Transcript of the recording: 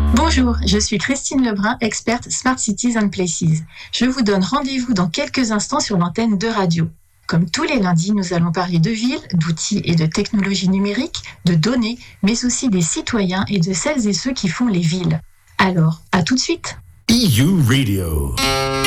Bonjour, je suis Christine Lebrun, experte Smart Cities and Places. Je vous donne rendez-vous dans quelques instants sur l'antenne de radio. Comme tous les lundis, nous allons parler de villes, d'outils et de technologies numériques, de données, mais aussi des citoyens et de celles et ceux qui font les villes. Alors, à tout de suite. EU Radio.